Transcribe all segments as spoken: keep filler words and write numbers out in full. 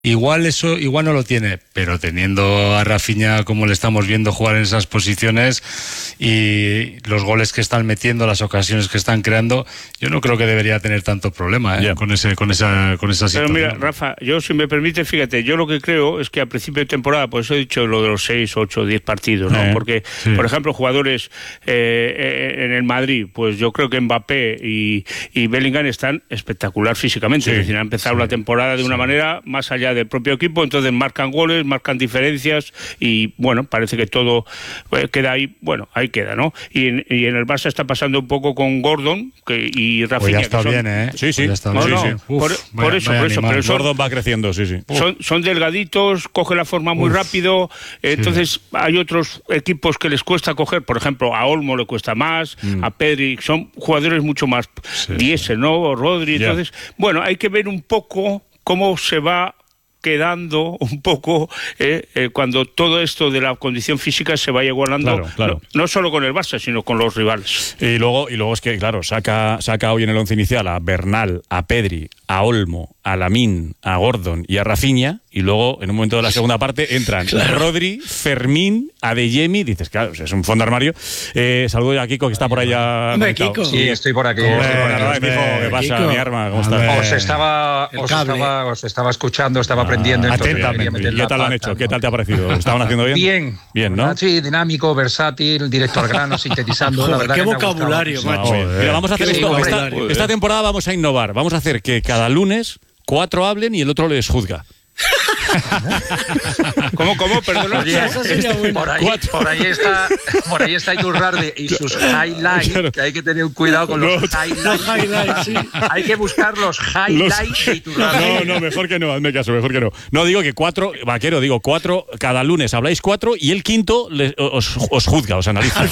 Igual eso, igual no lo tiene, pero teniendo a Rafinha como le estamos viendo jugar en esas posiciones y los goles que están metiendo, las ocasiones que están creando, yo no creo que debería tener tanto problema ¿eh? yeah. con ese, con esa, con esa situación. Pero mira, Rafa, yo si me permite, fíjate, yo lo que creo es que a principio de temporada, por eso he dicho lo de los seis, ocho, diez partidos, ¿no? Eh, Porque, sí. por ejemplo, jugadores eh, en el Madrid, pues yo creo que Mbappé y, y Bellingham están espectacular físicamente, sí. es decir, han empezado sí. la temporada de sí. una manera más allá del propio equipo, entonces marcan goles, marcan diferencias y bueno, parece que todo eh, queda ahí, bueno, ahí queda, ¿no? Y en, y en el Barça está pasando un poco con Gordon que, y Rafinha. Pues ya está que son, bien, ¿eh? Sí, sí. Pues está no, bien. no, sí, sí. Uf, por, vaya, por eso, por eso. Pero son, Gordon va creciendo, sí, sí. Son, son delgaditos, coge la forma muy Uf, rápido, eh, sí. entonces hay otros equipos que les cuesta coger, por ejemplo, a Olmo le cuesta más, mm. a Pedri, son jugadores mucho más sí, diésel, ¿no? O Rodri, yeah. entonces, bueno, hay que ver un poco cómo se va quedando un poco eh, eh, cuando todo esto de la condición física se vaya igualando, claro, claro. No, no solo con el Barça, sino con los rivales. Y luego, y luego es que, claro, saca, saca hoy en el once inicial a Bernal, a Pedri, a Olmo, a Lamine, a Gordon y a Rafinha, y luego, en un momento de la segunda parte, entran claro. Rodri, Fermín, Adeyemi, dices, claro, es un fondo armario. Eh, saludo a Kiko, que está por allá. Hombre, Kiko. Sí, estoy por aquí. Hombre, estoy por aquí. Hombre, Kiko, ¿qué pasa, Kiko? Mi arma? ¿Cómo estás? Os estaba, os, estaba, os estaba escuchando, estaba aprendiendo. Ah, atentamente. ¿Qué tal lo han hecho? ¿Qué tal te ha parecido? ¿Lo estaban haciendo bien? Bien. Bien, ¿no? Sí, dinámico, versátil, directo al grano, sintetizando. Joder, la verdad qué que vocabulario, macho. No, Mira, vamos a hacer esto. Esta, esta temporada vamos a innovar. Vamos a hacer que cada lunes cuatro hablen y el otro les juzga. ¿Cómo, cómo? Perdón. Oye, este, por, ahí, por ahí está por ahí está Iturralde y sus highlights, claro. que hay que tener cuidado con los no, highlights. Los highlights sí. Hay que buscar los highlights los... de Iturralde. No, no, mejor que no, hazme caso, mejor que no. No, digo que cuatro, vaquero, digo cuatro, cada lunes habláis cuatro y el quinto les, os, os juzga, os analiza.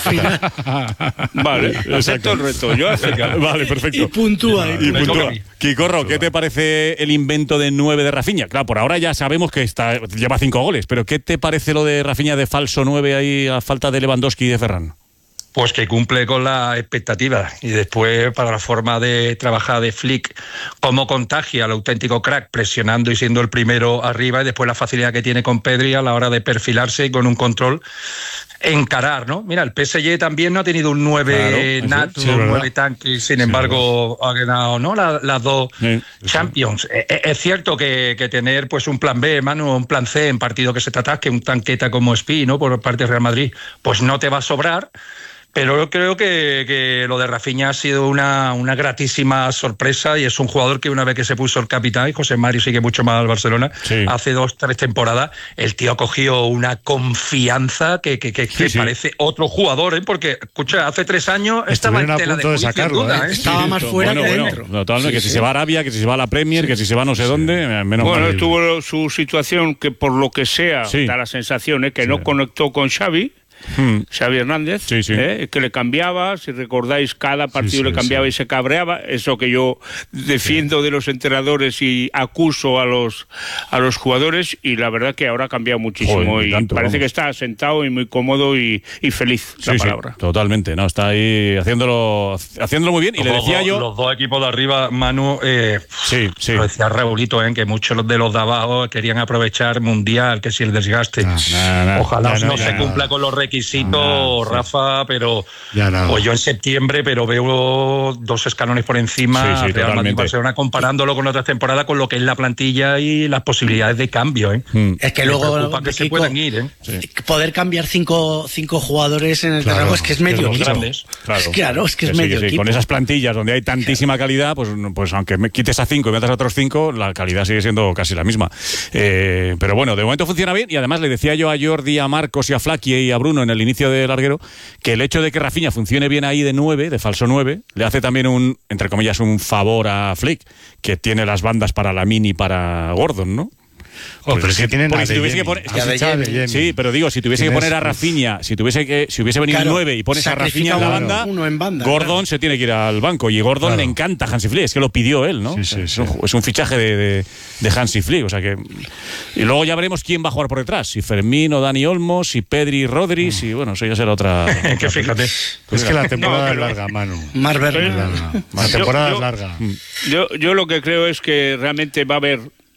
Vale, acepto el reto. Yo acepto. Vale, perfecto. Y puntúa. Y, y puntúa. Kikorro, ¿qué te parece el invento de nueve de Rafinha? Claro, por ahora ya sabemos que está, lleva cinco goles, pero ¿qué te parece lo de Rafinha de falso nueve ahí a falta de Lewandowski y de Ferran? Pues que cumple con la expectativa y después para la forma de trabajar de Flick, cómo contagia al auténtico crack presionando y siendo el primero arriba y después la facilidad que tiene con Pedri a la hora de perfilarse y con un control encarar, ¿no? Mira, el P S G también no ha tenido un nueve claro, nato, sí, un nueve tanque, sin sí, embargo ha ganado, ¿no? Las, las dos sí, Champions. Sí. Es, es cierto que, que tener pues un plan B, Manu, un plan C en partido que se te atasque, un tanqueta como Spi, ¿no? Por parte de Real Madrid, pues no te va a sobrar. Pero yo creo que, que lo de Rafinha ha sido una, una gratísima sorpresa y es un jugador que una vez que se puso el capitán, y José Mario sigue mucho más al Barcelona, sí. hace dos, tres temporadas, el tío ha cogido una confianza que, que, que, sí, que sí. parece otro jugador, ¿eh? Porque, escucha, hace tres años estaba en tela de juicio, de sacarlo, duda, ¿eh? Estaba más fuera bueno, que bueno, dentro. No, totalmente, sí, que sí. si se va a Arabia, que si se va a la Premier, sí. que si se va a no sé sí. dónde, menos Bueno, mal. tuvo su situación que por lo que sea, sí. da la sensación ¿eh? que sí. no conectó con Xavi, Hmm. Xavi Hernández, sí, sí. ¿eh? que le cambiaba, si recordáis, cada partido sí, sí, le cambiaba sí. y se cabreaba, eso que yo defiendo sí. de los entrenadores y acuso a los a los jugadores, y la verdad que ahora ha cambiado muchísimo. Joder, y tanto, parece vamos. que está sentado y muy cómodo y, y feliz, sí, la palabra. Sí, totalmente, no, está ahí haciéndolo haciéndolo muy bien. Y los le decía dos, yo... Los dos equipos de arriba, Manu, eh, sí, sí. lo decía Raulito, eh, que muchos de los de abajo querían aprovechar Mundial, que si el desgaste. No, no, no, Ojalá no, no, no se no. cumpla con los requisitos, no, Rafa, sí. pero no. pues yo en septiembre, pero veo dos escalones por encima, sí, sí, Real Madrid Barcelona, comparándolo con otras temporadas, con lo que es la plantilla y las posibilidades de cambio. ¿eh? Mm. Es que Me luego que Kiko, se puedan ir, ¿eh? sí. poder cambiar cinco, cinco jugadores en el claro, terreno es que es medio equipo. Grandes. Claro, claro, es que es sí, medio sí, equipo. Con esas plantillas donde hay tantísima claro. calidad, pues, pues aunque me quites a cinco y metas a otros cinco, la calidad sigue siendo casi la misma. Eh, pero bueno, de momento funciona bien, y además le decía yo a Jordi, a Marcos y a Flaqui y a Bruno en el inicio de larguero que el hecho de que Rafinha funcione bien ahí de nueve, de falso nueve, le hace también un, entre comillas, un favor a Flick, que tiene las bandas para Lamine y para Gordon, ¿no? Oh, pues pero es que tienen si tuviese que poner, ah, sí, pero digo, si tuviese que poner a Rafinha, si tuviese que si hubiese venido claro, nueve y pones a Rafinha en la banda, uno en banda Gordon claro. se tiene que ir al banco, y Gordon claro. le encanta a Hansi Flick, es que lo pidió él, ¿no? Sí, sí, es, sí. Un, es un fichaje de, de, de Hansi Flick, o sea que y luego ya veremos quién va a jugar por detrás, si Fermín o Dani Olmo, si Pedri y Rodri, mm. si bueno, eso ya será otra. otra que fíjate, pues es que la temporada no, es larga, Manu. Más verdad. La temporada yo, es larga. Yo, yo lo que creo es que realmente va a haber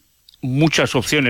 muchas opciones